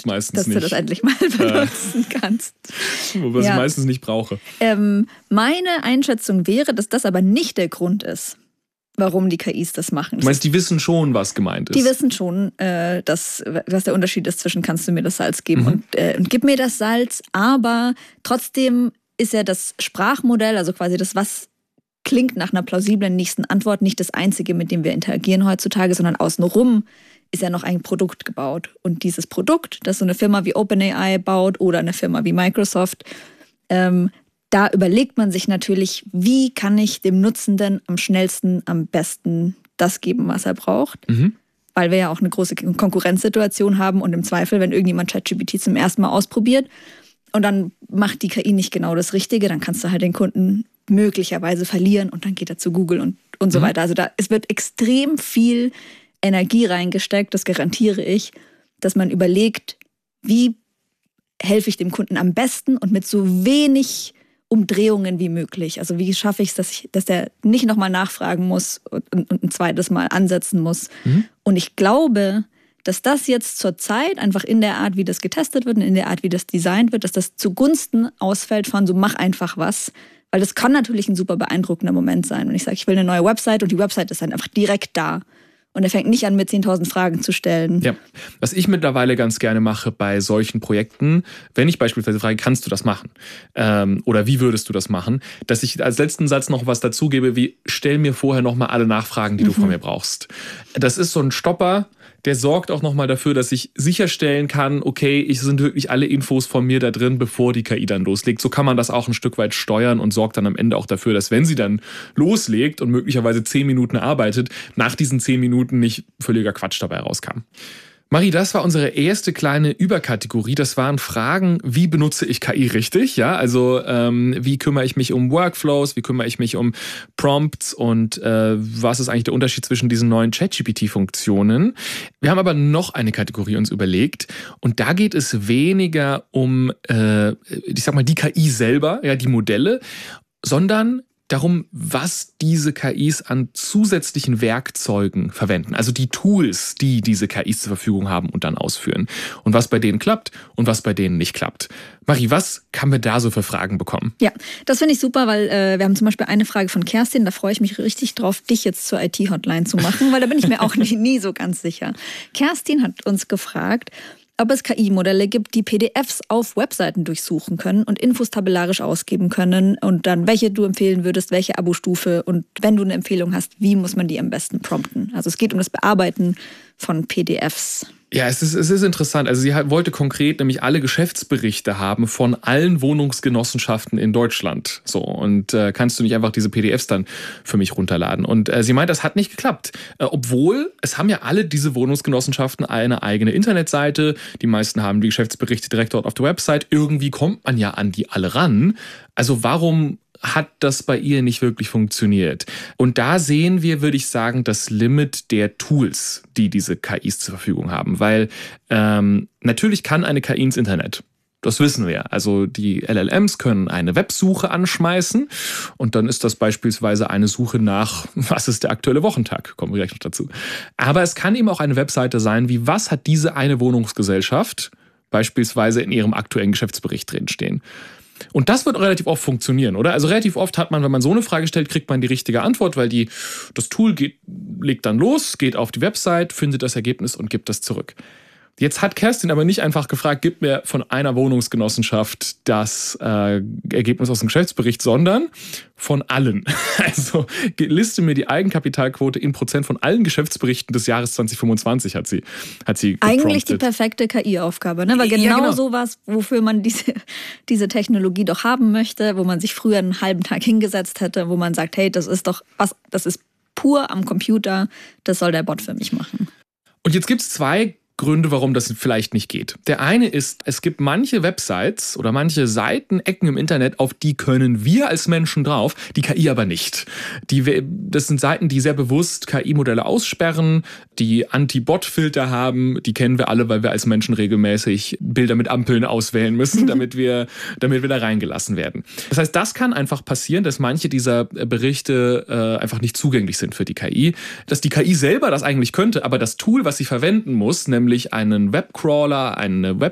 benutze meistens dass nicht. Dass du das endlich mal benutzen kannst. Was ich meistens nicht brauche. Meine Einschätzung wäre, dass das aber nicht der Grund ist, warum die KIs das machen. Du meinst, die wissen schon, was gemeint ist? Die wissen schon, was der Unterschied ist zwischen kannst du mir das Salz geben und gib mir das Salz. Aber trotzdem ist ja das Sprachmodell, also quasi das, was klingt nach einer plausiblen nächsten Antwort, nicht das Einzige, mit dem wir interagieren heutzutage, sondern außenrum ist ja noch ein Produkt gebaut. Und dieses Produkt, das so eine Firma wie OpenAI baut oder eine Firma wie Microsoft, da überlegt man sich natürlich, wie kann ich dem Nutzenden am schnellsten, am besten das geben, was er braucht. Weil wir ja auch eine große Konkurrenzsituation haben und im Zweifel, wenn irgendjemand ChatGPT zum ersten Mal ausprobiert und dann macht die KI nicht genau das Richtige, dann kannst du halt den Kunden möglicherweise verlieren und dann geht er zu Google und so weiter. Also es wird extrem viel Energie reingesteckt, das garantiere ich, dass man überlegt, wie helfe ich dem Kunden am besten und mit so wenig Umdrehungen wie möglich. Also wie schaffe ich es, dass der nicht nochmal nachfragen muss und ein zweites Mal ansetzen muss. Und ich glaube, dass das jetzt zur Zeit einfach in der Art, wie das getestet wird und in der Art, wie das designt wird, dass das zugunsten ausfällt von so mach einfach was. Weil das kann natürlich ein super beeindruckender Moment sein. Wenn ich sage, ich will eine neue Website und die Website ist dann einfach direkt da. Und er fängt nicht an, mir 10.000 Fragen zu stellen. Ja, was ich mittlerweile ganz gerne mache bei solchen Projekten, wenn ich beispielsweise frage, kannst du das machen? Oder wie würdest du das machen? Dass ich als letzten Satz noch was dazugebe, wie stell mir vorher nochmal alle Nachfragen, die du von mir brauchst. Das ist so ein Stopper, der sorgt auch nochmal dafür, dass ich sicherstellen kann, okay, es sind wirklich alle Infos von mir da drin, bevor die KI dann loslegt. So kann man das auch ein Stück weit steuern und sorgt dann am Ende auch dafür, dass wenn sie dann loslegt und möglicherweise 10 Minuten arbeitet, nach diesen 10 Minuten nicht völliger Quatsch dabei rauskam. Marie, das war unsere erste kleine Überkategorie. Das waren Fragen, wie benutze ich KI richtig? Ja, also wie kümmere ich mich um Workflows, wie kümmere ich mich um Prompts und was ist eigentlich der Unterschied zwischen diesen neuen ChatGPT-Funktionen? Wir haben aber noch eine Kategorie uns überlegt und da geht es weniger um, ich sag mal, die KI selber, ja, die Modelle, sondern darum, was diese KIs an zusätzlichen Werkzeugen verwenden. Also die Tools, die diese KIs zur Verfügung haben und dann ausführen. Und was bei denen klappt und was bei denen nicht klappt. Marie, was kann man da so für Fragen bekommen? Ja, das finde ich super, weil wir haben zum Beispiel eine Frage von Kerstin, da freue ich mich richtig drauf, dich jetzt zur IT-Hotline zu machen, weil da bin ich mir auch nie so ganz sicher. Kerstin hat uns gefragt, ob es KI-Modelle gibt, die PDFs auf Webseiten durchsuchen können und Infos tabellarisch ausgeben können und dann, welche du empfehlen würdest, welche Abo-Stufe und wenn du eine Empfehlung hast, wie muss man die am besten prompten? Also es geht um das Bearbeiten von PDFs. Ja, es ist interessant. Also sie wollte konkret nämlich alle Geschäftsberichte haben von allen Wohnungsgenossenschaften in Deutschland. So, und kannst du nicht einfach diese PDFs dann für mich runterladen? Und sie meint, das hat nicht geklappt. Obwohl, es haben ja alle diese Wohnungsgenossenschaften eine eigene Internetseite. Die meisten haben die Geschäftsberichte direkt dort auf der Website. Irgendwie kommt man ja an die alle ran. Also warum hat das bei ihr nicht wirklich funktioniert? Und da sehen wir, würde ich sagen, das Limit der Tools, die diese KIs zur Verfügung haben. Weil natürlich kann eine KI ins Internet. Das wissen wir. Also die LLMs können eine Websuche anschmeißen und dann ist das beispielsweise eine Suche nach, was ist der aktuelle Wochentag? Kommen wir gleich noch dazu. Aber es kann eben auch eine Webseite sein, wie was hat diese eine Wohnungsgesellschaft beispielsweise in ihrem aktuellen Geschäftsbericht drinstehen. Und das wird relativ oft funktionieren, oder? Also relativ oft hat man, wenn man so eine Frage stellt, kriegt man die richtige Antwort, weil das Tool legt dann los, geht auf die Website, findet das Ergebnis und gibt das zurück. Jetzt hat Kerstin aber nicht einfach gefragt, gib mir von einer Wohnungsgenossenschaft das Ergebnis aus dem Geschäftsbericht, sondern von allen. Also liste mir die Eigenkapitalquote in Prozent von allen Geschäftsberichten des Jahres 2025, hat sie eigentlich die perfekte KI-Aufgabe, ne? Weil genau sowas, wofür man diese Technologie doch haben möchte, wo man sich früher einen halben Tag hingesetzt hätte, wo man sagt, hey, das ist pur am Computer, das soll der Bot für mich machen. Und jetzt gibt es zwei Gründe, warum das vielleicht nicht geht. Der eine ist, es gibt manche Websites oder manche Seiten, Ecken im Internet, auf die können wir als Menschen drauf, die KI aber nicht. Das sind Seiten, die sehr bewusst KI-Modelle aussperren, die Anti-Bot-Filter haben, die kennen wir alle, weil wir als Menschen regelmäßig Bilder mit Ampeln auswählen müssen, damit wir da reingelassen werden. Das heißt, das kann einfach passieren, dass manche dieser Berichte einfach nicht zugänglich sind für die KI. Dass die KI selber das eigentlich könnte, aber das Tool, was sie verwenden muss, nämlich einen Webcrawler, eine